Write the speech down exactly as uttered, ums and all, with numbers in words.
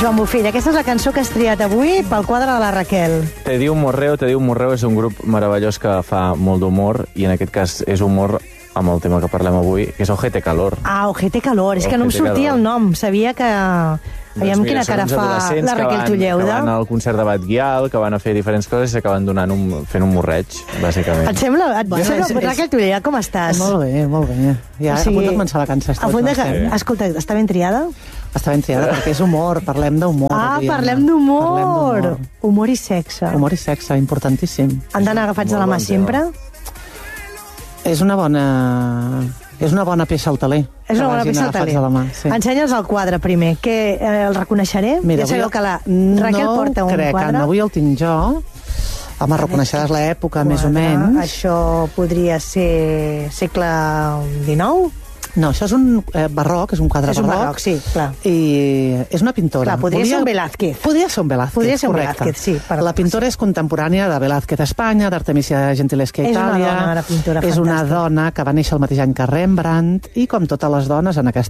Joan Bofill, aquesta és la cançó que has triat avui pel quadre de la Raquel. Te diu Morreo, Te diu Morreo és un grup meravellós que fa molt d'humor, i en aquest cas és humor amb el tema que parlem avui, que és Ojete Calor. Ah, Ojete Calor, és que no em Ojete sortia Calor. el nom, sabia que... Aviam Doncs mira, quina cara són uns fa adolescents la que Raquel van- Tulleuda. Que van al concert de Batguial, que van a fer diferents coses i s'acaben donant un, fent un morreig, bàsicament. Et sembla? Et Bueno, sembla? és- és- Raquel Tulleuda, com estàs? Molt bé, molt bé. Ja, O sigui, a punt de començar la cançó. A punt de... Sí. Escolta, està ben triada? Està ben triada, perquè és humor, parlem d'humor. Ah, avui, parlem Anna. d'humor. Parlem d'humor. Humor i sexe. Humor i sexe, importantíssim. Han d'anar agafats de la mà Molt bon tema. sempre? És una bona... És una bona peça al taler. És una que bona vagin peça al agafats taler. de la mà, sí. Ensenya'ls el quadre primer, que eh, el reconeixeré? Mira, ja sabeu avui- que la Raquel no porta un crec, quadre. Anna, avui el tinc jo. Home, reconeixeràs l'època, més o Quadre. menys. Això podria ser segle dinou? No, això és un eh, barroc, és un quadre És un barroc. barroc, sí, clar. I és una pintora. Clar, podria ser un Velázquez. Podria ser un Velázquez, Podria ser un correcte. Velázquez, sí, per- La pintora és contemporània de Velázquez a Espanya, d'Artemisia Gentileschi a És una Itàlia. dona, la pintora, És una fantàstica. dona que va néixer el mateix any que Rembrandt, i com totes les dones en aquesta